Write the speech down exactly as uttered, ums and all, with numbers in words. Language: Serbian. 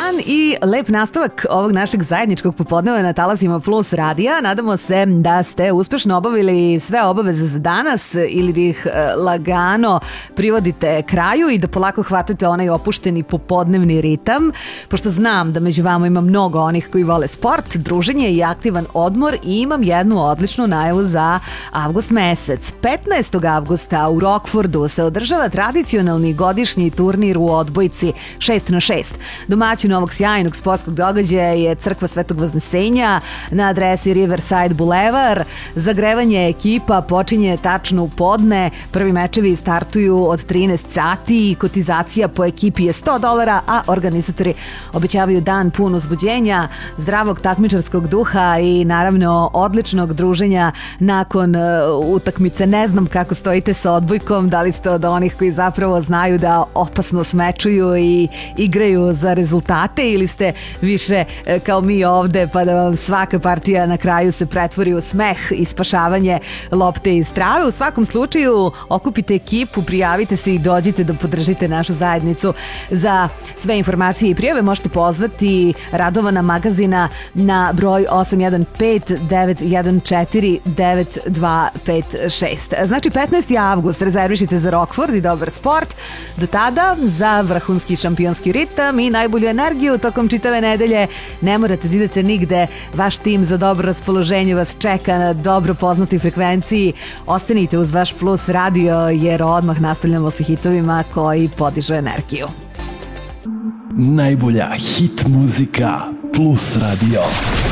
dan i lep nastavak ovog našeg zajedničkog popodneva na talasima Plus radija. Nadamo se da ste uspešno obavili sve obaveze za danas ili da ih lagano privodite kraju i da polako hvatate onaj opušteni popodnevni ritam, pošto znam da među vama ima mnogo onih koji vole sport, druženje i aktivan odmor i imam jednu odličnu najavu za avgust mesec. petnaestog avgusta u Rockfordu se održava tradicionalni godišnji turnir u odbojci šest na šest. Domaćin ovog sjajnog sportskog događaja je Crkva Svetog Vaznesenja na adresi Riverside Boulevard. Zagrevanje ekipa počinje tačno u podne. Prvi mečevi startuju od trinaest sati i kotizacija po ekipi je sto dolara, a organizatori obećavaju dan pun uzbuđenja, zdravog takmičarskog duha i naravno odličnog druženja nakon uh, utakmice. Ne znam kako stojite sa odbojkom, da li ste od onih koji zapravo znaju da opasno smečuju i igraju za rezultate ili ste više kao mi ovde pa da vam svaka partija na kraju se pretvori u smeh i spašavanje lopte iz trave. U svakom slučaju okupite ekipu, prijavite se i dođite da podržite našu zajednicu. Za sve informacije i prijave možete pozvati Radovana Magazina na broj osam jedan pet devet jedan četiri devet dva pet šest. Znači petnaesti avgust rezervišite za Rockford i dobar sport. Do tada za vrhunski šampionski ritam i najbolju energiju tokom čitave nedelje. Ne morate da idete nigde, vaš tim za dobro raspoloženje vas čeka na dobro poznatoj frekvenciji. Ostanite uz vaš Plus radio jer odmah nastavljamo sa hitovima koji podižu energiju. Najbolja hit muzika Plus radio.